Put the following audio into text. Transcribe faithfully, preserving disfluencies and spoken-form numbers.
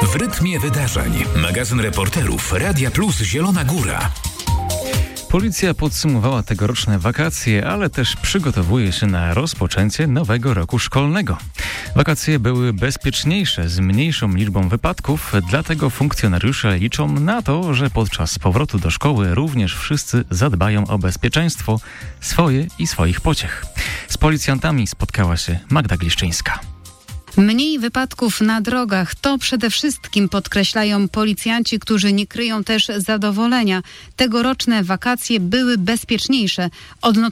W rytmie wydarzeń. Magazyn reporterów Radia Plus Zielona Góra. Policja podsumowała tegoroczne wakacje, ale też przygotowuje się na rozpoczęcie nowego roku szkolnego. Wakacje były bezpieczniejsze, z mniejszą liczbą wypadków, dlatego funkcjonariusze liczą na to, że podczas powrotu do szkoły również wszyscy zadbają o bezpieczeństwo swoje i swoich pociech. Z policjantami spotkała się Magda Gliszczyńska. Mniej wypadków na drogach to przede wszystkim podkreślają policjanci, którzy nie kryją też zadowolenia. Tegoroczne wakacje były bezpieczniejsze. Odnotowano